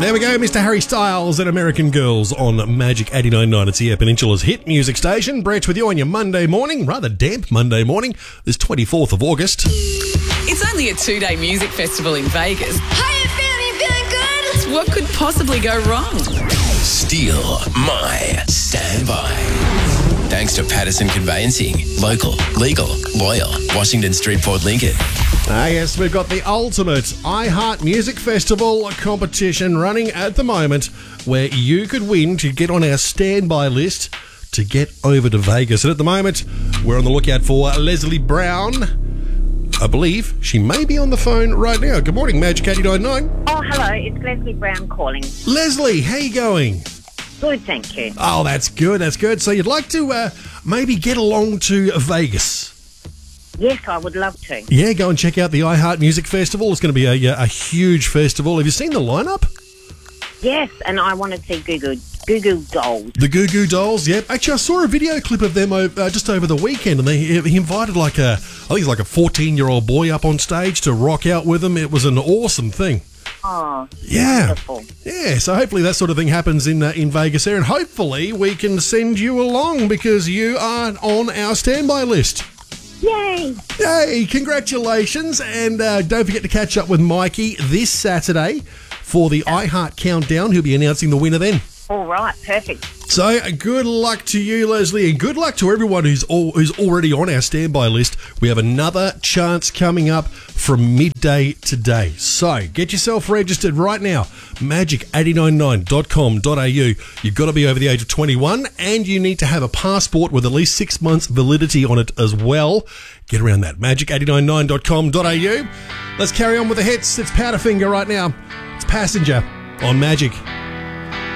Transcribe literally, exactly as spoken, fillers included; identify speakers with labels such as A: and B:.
A: There we go, Mister Harry Styles and American Girls on Magic eighty-nine point nine. It's the Air Peninsula's hit music station. Brett with you on your Monday morning, rather damp Monday morning, this twenty-fourth of August.
B: It's only a two-day music festival in Vegas.
C: How you feeling? You feeling good?
B: What could possibly go wrong?
D: Steal my standby. Thanks to Patterson Conveyancing. Local, legal, loyal. Washington Street, Port Lincoln.
A: Ah, yes, we've got the ultimate iHeart Music Festival competition running at the moment where you could win to get on our standby list to get over to Vegas. And at the moment, we're on the lookout for Leslie Brown. I believe she may be on the phone right now. Good morning, Magic eighty-nine point nine.
E: Oh, hello. It's Leslie Brown calling.
A: Leslie, how you going?
E: Good, thank you.
A: Oh, that's good, that's good. So you'd like to uh, maybe get along to Vegas?
E: Yes, I would love to.
A: Yeah, go and check out the iHeart Music Festival. It's going to be a, a huge festival. Have you seen the lineup?
E: Yes, and I want to see Goo Goo, Goo Goo Dolls.
A: The Goo Goo Dolls, yep. Actually, I saw a video clip of them uh, just over the weekend, and they he invited like a, I think he's like a fourteen-year-old boy up on stage to rock out with them. It was an awesome thing.
E: Oh,
A: yeah.
E: Wonderful.
A: Yeah, so hopefully that sort of thing happens in uh, in Vegas there, and hopefully we can send you along because you are on our standby list.
E: Yay!
A: Yay! Congratulations, and uh, don't forget to catch up with Mikey this Saturday for the iHeart Countdown. He'll be announcing the winner then.
E: All right, perfect.
A: So, good luck to you, Leslie, and good luck to everyone who's all, who's already on our standby list. We have another chance coming up from midday today. So, get yourself registered right now, magic eight nine nine dot com dot a u. You've got to be over the age of twenty-one, and you need to have a passport with at least six months validity on it as well. Get around that, magic eight nine nine dot com dot a u. Let's carry on with the hits. It's Powderfinger right now. It's Passenger on Magic